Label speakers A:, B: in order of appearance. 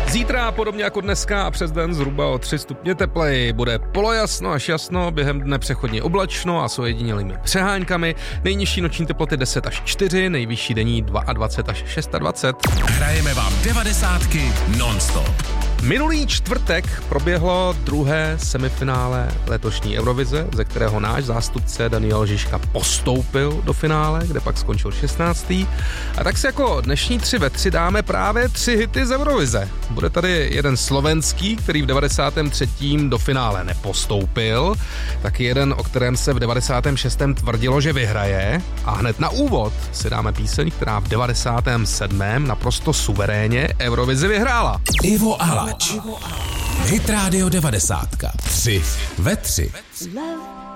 A: Zítra, podobně jako dneska a přes den zhruba o 3 stupně tepleji, bude polojasno až jasno, během dne přechodně oblačno a s ojedinělými přeháňkami. Nejnižší noční teploty 10 až 4, nejvyšší denní 22 až 26.
B: Hrajeme vám 90 non-stop.
A: Minulý čtvrtek proběhlo druhé semifinále letošní Eurovize, ze kterého náš zástupce Daniel Žižka postoupil do finále, kde pak skončil 16. A tak si jako dnešní 3 ve 3 dáme právě 3 hity z Eurovize. Bude tady jeden slovenský, který v 93. do finále nepostoupil, taky jeden, o kterém se v 96. tvrdilo, že vyhraje, a hned na úvod si dáme píseň, která v 97. naprosto suverénně Eurovizi vyhrála.
B: Ivo Alač. Hit Radio 90. 3 ve 3.